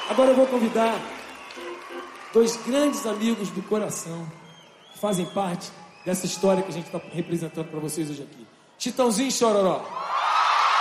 Agora eu vou convidar dois grandes amigos do coração que fazem parte dessa história que a gente está representando para vocês hoje aqui. Chitãozinho e Chororó.